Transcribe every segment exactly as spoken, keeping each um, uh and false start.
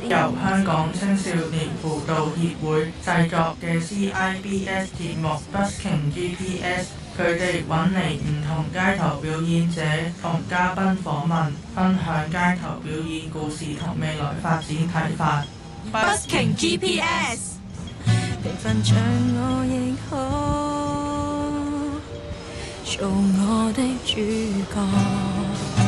由香港青少年輔導協會製作嘅 C I B S 節目 Busking G P S， 佢哋揾嚟唔同街頭表演者同嘉賓訪問，分享街頭表演故事同未來發展睇法。 Busking G P S， 平凡像我亦可做我的主角。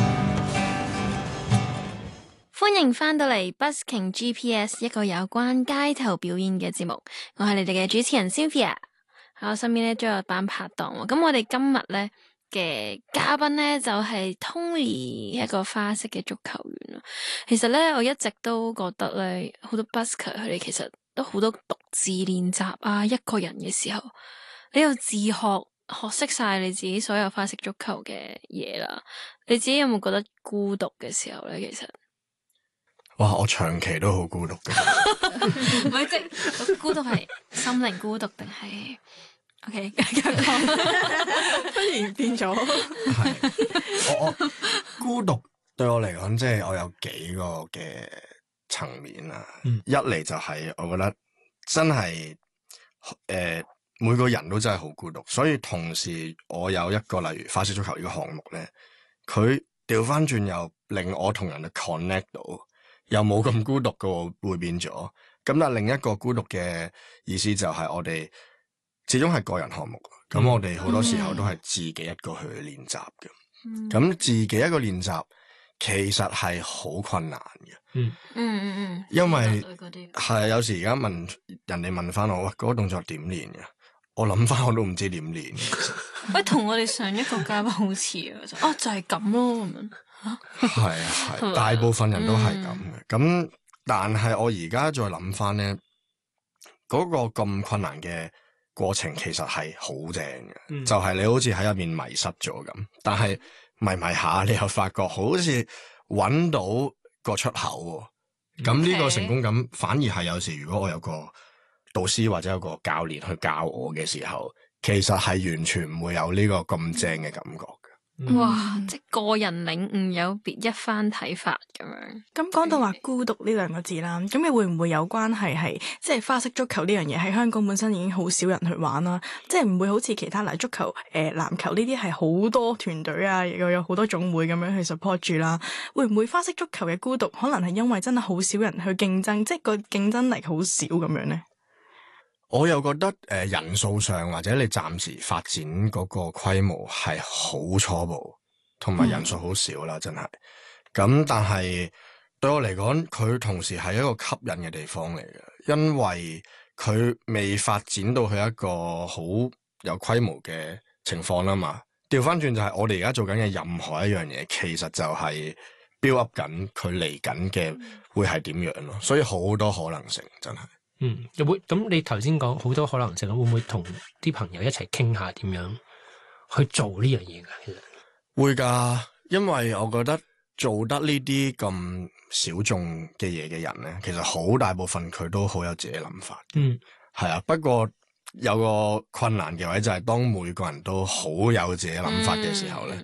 歡迎返到嚟 Busking G P S， 一個有關街頭表演嘅節目。我係你哋嘅主持人 Sylvia， 喺我身邊咧都有班拍檔。咁我哋今日咧嘅嘉賓咧就係 Tony， 一個花式嘅足球員。其實咧我一直都覺得咧好多 busker 佢哋其實都好多獨自練習啊，一個人嘅時候你又自學學識晒你自己所有花式足球嘅嘢啦。你自己有冇覺得孤獨嘅時候咧？其實哇！我長期都好孤獨嘅， 唔係即係孤獨係心靈孤獨定係 OK？繼續講， 忽然變咗。 係我我孤獨對我嚟講，即係我有幾個嘅層面啊。嗯、一嚟就係我覺得真係誒、呃，每個人都真係好孤獨，所以同時我有一個例如花式足球呢個項目咧，佢調翻轉又令我同人哋 connect 到。又冇咁孤獨嘅會變咗，咁但係另一個孤獨嘅意思就係我哋始終係個人項目，咁、嗯、我哋好多時候都係自己一個去練習嘅，咁、嗯、自己一個練習其實係好困難嘅，嗯嗯嗯嗯，因為係有時而家問人哋問翻我，喂，嗰個動作點練嘅？我諗翻我都唔知點練。 喂，同我哋上一個嘉賓好似啊，哦就係咁咯咁樣。 係啊係，大部分人都係咁嘅。咁、嗯、但係我而家再諗翻咧，嗰、那個咁困難嘅過程其實係好正嘅，嗯、就係你好似喺入面迷失咗咁。但係迷迷下，你又發覺好似搵到個出口。咁呢、嗯、個成功感反而係有時，如果我有個導師或者有個教練去教我嘅時候，其實係完全唔會有呢個咁正嘅感覺。 哇！即係個人領悟有別一番睇法咁樣。 咁講到話孤獨呢兩個字啦，咁你會唔會有關係係即係花式足球呢樣嘢喺香港本身已經好少人去玩啦，即係唔會好似其他例如足球、誒籃球呢啲係好多團隊啊，又有好多總會咁樣去 support 住啦。會唔會花式足球嘅孤獨可能係因為真係好少人去競爭，即係個競爭力好少咁樣咧？ 我又覺得誒、呃、人數上或者你暫時發展嗰個規模係好初步，同埋人數好少啦，真係。咁但係對我嚟講，佢同時係一個吸引嘅地方嚟嘅，因為佢未發展到去一個好有規模嘅情況啦嘛。調翻轉就係我哋而家做緊嘅任何一樣嘢，其實就係 build up 緊佢嚟緊嘅會係點樣咯，所以好多可能性真係。 嗯，又會咁？你頭先講好多可能性，會唔會同啲朋友一齊傾下點樣去做呢樣嘢噶？其實會噶，因為我覺得做得呢啲咁小眾嘅嘢嘅人咧，其實好大部分佢都好有自己諗法。嗯，係啊。不過有個困難嘅位就係當每個人都好有自己諗法嘅時候咧，